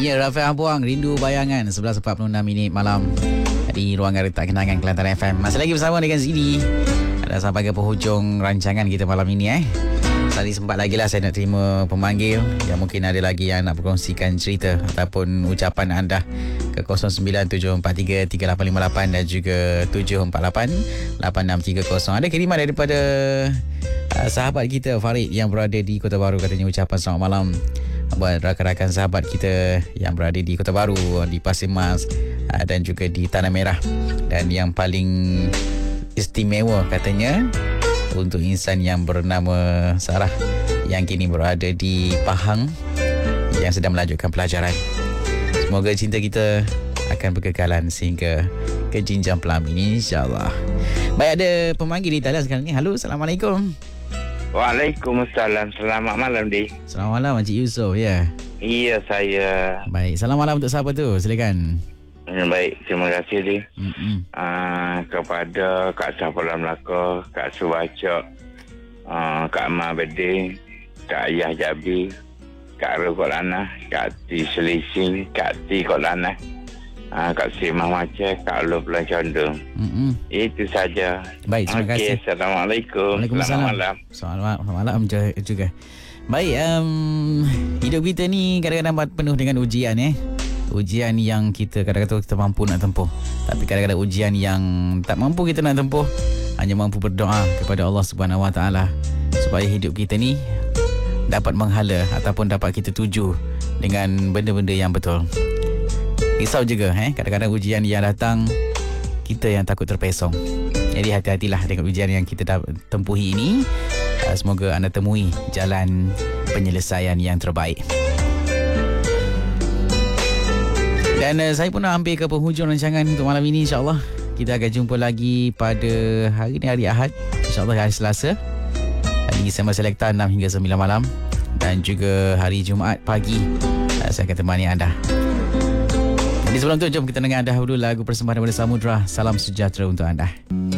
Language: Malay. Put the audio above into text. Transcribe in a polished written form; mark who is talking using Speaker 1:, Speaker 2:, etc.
Speaker 1: Ya, Rafael Ampuang, Rindu Bayangan, 11.46 malam di Ruangan Retak Kenangan Kelantan FM. Masih lagi bersama dengan Zidi. Dah sampai ke penghujung rancangan kita malam ini. Tadi sempat lagi lah saya nak terima pemanggil yang mungkin ada lagi yang nak berkongsikan cerita ataupun ucapan anda ke 0974338858 dan juga 7488630. Ada kiriman daripada sahabat kita Farid yang berada di Kota Baru, katanya ucapan selamat malam buat rakan-rakan sahabat kita yang berada di Kota Baru, di Pasir Mas dan juga di Tanah Merah. Dan yang paling istimewa katanya untuk insan yang bernama Sarah yang kini berada di Pahang yang sedang melanjutkan pelajaran. Semoga cinta kita akan berkekalan sehingga ke jenjang pelamin, insyaAllah. Baik, ada pemanggil di talian sekarang ni. Halo, Assalamualaikum.
Speaker 2: Waalaikumsalam. Selamat malam, Di.
Speaker 1: Selamat malam, Encik Yusof, ya?
Speaker 2: Iya, saya.
Speaker 1: Baik, selamat malam untuk siapa tu? Silakan.
Speaker 2: Baik, terima kasih, Di. Kepada Kak Safala Melaka, Kak Subacok, Kak Ma Beding, Kak Ayah Jabi, Kak Rukot Lanah, Kak Ti Selising, Kak Ti Kot Lanah, Kak Simah Maceh, Kak Lu Pelan Condong. Itu saja.
Speaker 1: Baik, terima kasih.
Speaker 2: Assalamualaikum.
Speaker 1: Waalaikumsalam.
Speaker 2: Selamat malam.
Speaker 1: Selamat malam juga. Baik, hidup kita ni kadang-kadang penuh dengan ujian. Ujian yang kita kadang-kadang kita mampu nak tempuh, tapi kadang-kadang ujian yang tak mampu kita nak tempuh. Hanya mampu berdoa kepada Allah Subhanahu Wa Taala supaya hidup kita ni dapat menghala ataupun dapat kita tuju dengan benda-benda yang betul. Risau juga kadang-kadang ujian yang datang kita yang takut terpesong. Jadi hati-hatilah dengan ujian yang kita tempuhi ini. Semoga anda temui jalan penyelesaian yang terbaik. Dan saya pun nak hampir ke penghujung rancangan untuk malam ini, insyaAllah. Kita akan jumpa lagi pada hari ni, hari Ahad, insyaAllah hari Selasa, di Sembang Selekta 6 hingga 9 malam. Dan juga hari Jumaat pagi saya akan temani anda. Jadi sebelum tu, jom kita dengar dahulu lagu persembahan daripada Samudra. Salam sejahtera untuk anda.